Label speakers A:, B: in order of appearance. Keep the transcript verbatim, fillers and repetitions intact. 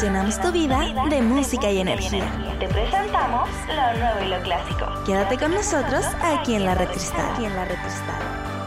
A: llenamos tu vida de música y energía.
B: Te presentamos lo nuevo y lo clásico.
A: Quédate con nosotros aquí en La Red Cristal.
B: Aquí en La Red Cristal.